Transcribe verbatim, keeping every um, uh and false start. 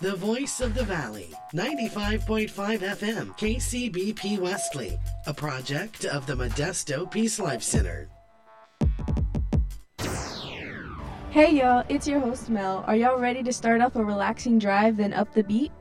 The voice of the valley, ninety-five point five F M, K C B P Wesley, a project of the Modesto Peace Life Center. Hey y'all, it's your host Mel. Are y'all ready to start off a relaxing drive, then up the beat?